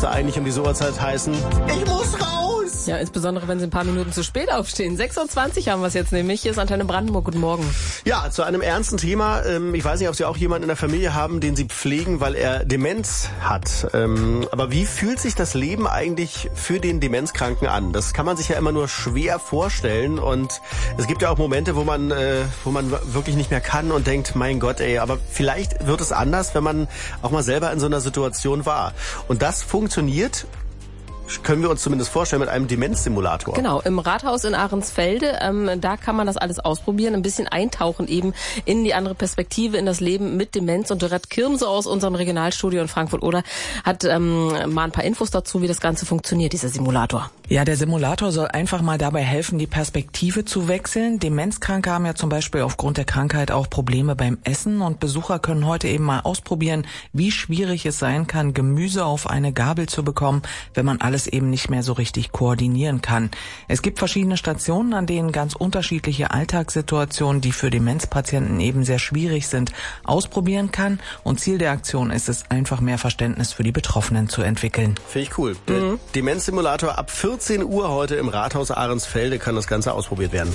müsste eigentlich um diese Uhrzeit heißen, ich muss raus. Ja, insbesondere wenn Sie ein paar Minuten zu spät aufstehen. 6:20 haben wir es jetzt nämlich. Hier ist Antenne Brandenburg. Guten Morgen. Ja, zu einem ernsten Thema. Ich weiß nicht, ob Sie auch jemanden in der Familie haben, den Sie pflegen, weil er Demenz hat. Aber wie fühlt sich das Leben eigentlich für den Demenzkranken an? Das kann man sich ja immer nur schwer vorstellen. Und es gibt ja auch Momente, wo man wirklich nicht mehr kann und denkt, mein Gott, aber vielleicht wird es anders, wenn man auch mal selber in so einer Situation war. Und das funktioniert, können wir uns zumindest vorstellen, mit einem Demenzsimulator. Genau, im Rathaus in Ahrensfelde, da kann man das alles ausprobieren, ein bisschen eintauchen eben in die andere Perspektive, in das Leben mit Demenz. Und Dorette Kirmse aus unserem Regionalstudio in Frankfurt-Oder hat mal ein paar Infos dazu, wie das Ganze funktioniert, dieser Simulator. Ja, der Simulator soll einfach mal dabei helfen, die Perspektive zu wechseln. Demenzkranke haben ja zum Beispiel aufgrund der Krankheit auch Probleme beim Essen und Besucher können heute eben mal ausprobieren, wie schwierig es sein kann, Gemüse auf eine Gabel zu bekommen, wenn man alles eben nicht mehr so richtig koordinieren kann. Es gibt verschiedene Stationen, an denen ganz unterschiedliche Alltagssituationen, die für Demenzpatienten eben sehr schwierig sind, ausprobieren kann. Und Ziel der Aktion ist es, einfach mehr Verständnis für die Betroffenen zu entwickeln. Finde ich cool. Der Demenzsimulator ab 14 Uhr heute im Rathaus Ahrensfelde kann das Ganze ausprobiert werden.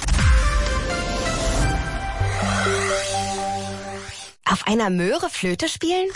Auf einer Möhre Flöte spielen?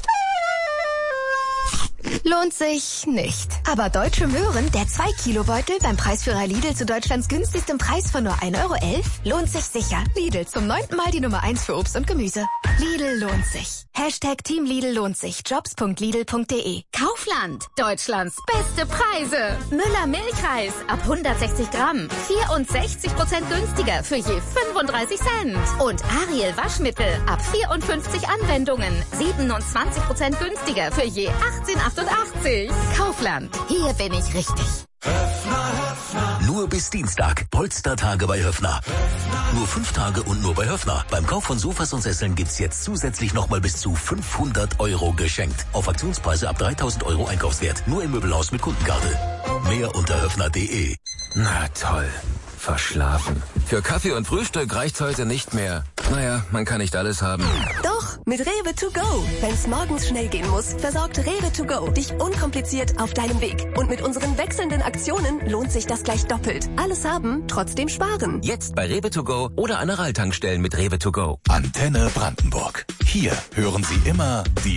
Lohnt sich nicht. Aber Deutsche Möhren, der 2-Kilo-Beutel beim Preisführer Lidl zu Deutschlands günstigstem Preis von nur 1,11 € lohnt sich sicher. Lidl, zum 9. Mal die Nummer 1 für Obst und Gemüse. Lidl lohnt sich. Team Lidl lohnt sich. Jobs.lidl.de. Kaufland, Deutschlands beste Preise. Müller Milchreis ab 160 Gramm. 64% günstiger für je 35 Cent. Und Ariel Waschmittel ab 54 Anwendungen. 27% günstiger für je 18,88. Kaufland, hier bin ich richtig. Nur bis Dienstag. Polstertage bei Höffner. Nur 5 Tage und nur bei Höffner. Beim Kauf von Sofas und Sesseln gibt's jetzt zusätzlich nochmal bis zu 500 € geschenkt. Auf Aktionspreise ab 3.000 € Einkaufswert. Nur im Möbelhaus mit Kundenkarte. Mehr unter höffner.de. Na toll. Verschlafen. Für Kaffee und Frühstück reicht's heute nicht mehr. Naja, man kann nicht alles haben. Doch, mit Rewe to go. Wenn's morgens schnell gehen muss, versorgt Rewe to go dich unkompliziert auf deinem Weg. Und mit unseren wechselnden Aktionen lohnt sich das gleich doppelt. Alles haben, trotzdem sparen. Jetzt bei Rewe to go oder an Aral-Tankstellen mit Rewe to go. Antenne Brandenburg. Hier hören Sie immer die